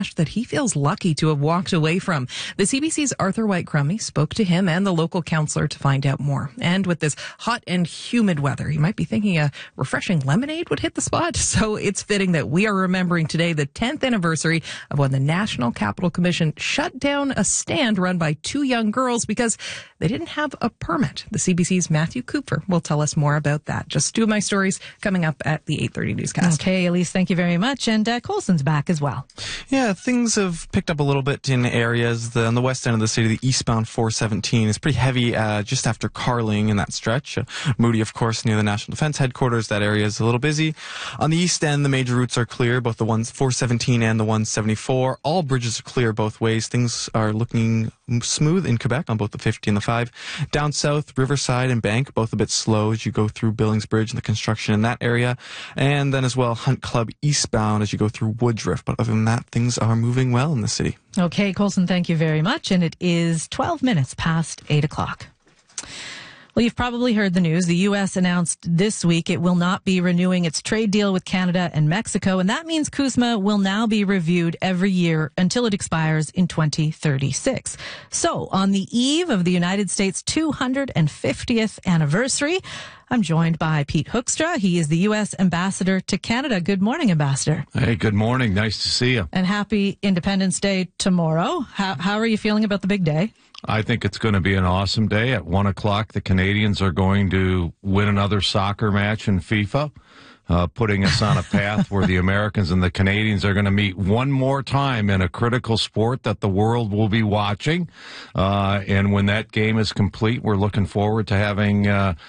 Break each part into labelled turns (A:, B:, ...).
A: that he feels lucky to have walked away from. The CBC's Arthur White-Crummey spoke to him and the local councillor to find out more. And with this hot and humid weather, you might be thinking a refreshing lemonade would hit the spot. So it's fitting that we are remembering today the 10th anniversary of when the National Capital Commission shut down a stand run by two young girls because they didn't have a permit. The CBC's Matthew Cooper will tell us more about that. Just two of my stories coming up at the 8:30 newscast.
B: Okay, Elise, thank you very much. And Colson's back as well.
C: Yeah, things have picked up a little bit in areas. On the west end of the city, the eastbound 417 is pretty heavy just after Carling in that stretch. Moody, of course, near the National Defence Headquarters. That area is a little busy. On the east end, the major routes are clear, both the 417 and the 174. All bridges are clear both ways. Things are looking smooth in Quebec on both the 50 and the 5. Down south, Riverside and Bank, both a bit slow as you go through Billings Bridge and the construction in that area. And then as well, Hunt Club eastbound as you go through Woodruff. But other than that, things are moving well in the city.
B: Okay, Colson, thank you very much. And it is 12 minutes past 8 o'clock. Well, you've probably heard the news. The U.S. announced this week it will not be renewing its trade deal with Canada and Mexico, and that means CUSMA will now be reviewed every year until it expires in 2036. So, on the eve of the United States' 250th anniversary, I'm joined by Pete Hoekstra. He is the U.S. Ambassador to Canada. Good morning, Ambassador.
D: Hey, good morning. Nice to see you.
B: And happy Independence Day tomorrow. How are you feeling about the big day?
D: I think it's going to be an awesome day. At 1 o'clock, the Canadians are going to win another soccer match in FIFA, putting us on a path where the Americans and the Canadians are going to meet one more time in a critical sport that the world will be watching. And when that game is complete, we're looking forward to having,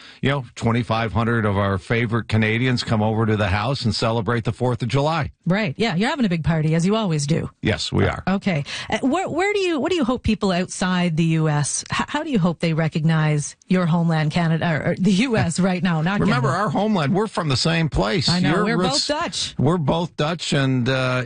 D: 2,500 of our favorite Canadians come over to the house and celebrate the 4th of July.
B: Right. Yeah. You're having a big party, as you always do.
D: Yes, we are.
B: Okay. What do you hope people outside the U.S., how do you hope they recognize your homeland, Canada, or the U.S. right now? Not
D: Remember,
B: Canada.
D: our homeland, we're from the same place.
B: I know. We're both Dutch.
D: We're both Dutch, and,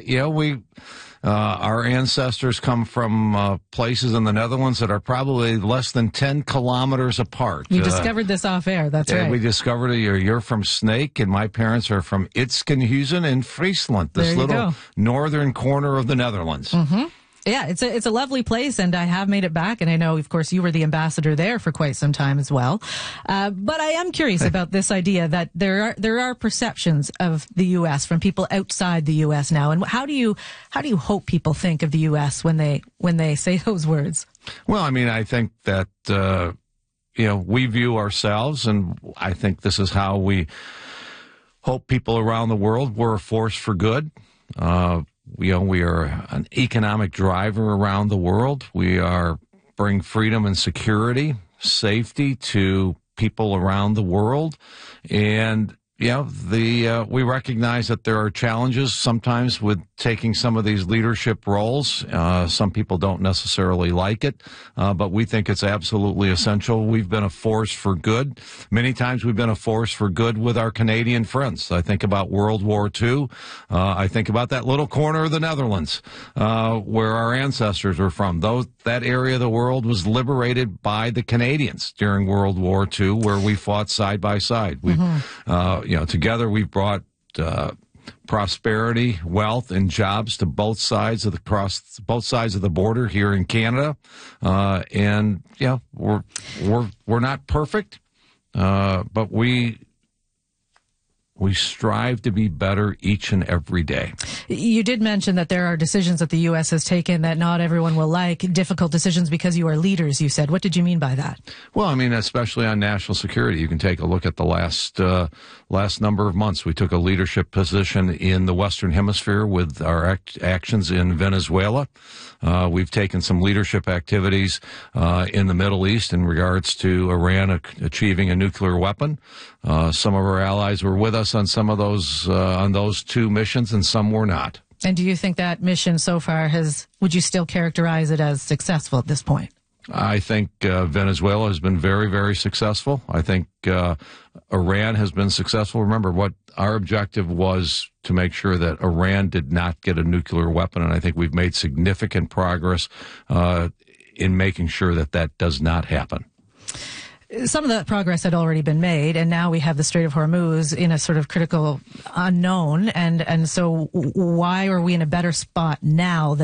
D: our ancestors come from places in the Netherlands that are probably less than 10 kilometers apart.
B: We discovered this off air. That's right.
D: We discovered it. You're from Snake, and my parents are from Itzkenhuizen in Friesland, this little northern corner of the Netherlands.
B: Mm-hmm. Yeah, it's a lovely place, and I have made it back, and I know, of course, you were the ambassador there for quite some time as well. But I am curious about this idea that there are perceptions of the U.S. from people outside the U.S. now, and how do you hope people think of the U.S. when they say those words?
D: Well, I mean, I think that we view ourselves, and I think this is how we hope people around the world. We're a force for good. We are an economic driver around the world. We bring freedom and security, safety to people around the world. And, we recognize that there are challenges sometimes with taking some of these leadership roles. Some people don't necessarily like it, but we think it's absolutely essential. We've been a force for good. Many times we've been a force for good with our Canadian friends. I think about World War II. I think about that little corner of the Netherlands where our ancestors were from. That area of the world was liberated by the Canadians during World War II, where we fought side by side. Together we've brought prosperity, wealth, and jobs to both sides of the border here in Canada. We're not perfect, but we strive to be better each and every day.
B: You did mention that there are decisions that the U.S. has taken that not everyone will like, difficult decisions because you are leaders, you said. What did you mean by that? Well,
D: I mean, especially on national security. You can take a look at the last number of months. We took a leadership position in the Western Hemisphere with our actions in Venezuela. We've taken some leadership activities in the Middle East in regards to Iran achieving a nuclear weapon. Some of our allies were with us on some of those on those two missions, and some were not.
B: And do you think that mission so far would you still characterize it as successful at this point?
D: I think Venezuela has been very, very successful. I think Iran has been successful. Remember, what our objective was to make sure that Iran did not get a nuclear weapon, and I think we've made significant progress in making sure that does not happen.
B: Some of that progress had already been made, and now we have the Strait of Hormuz in a sort of critical unknown. And so why are we in a better spot now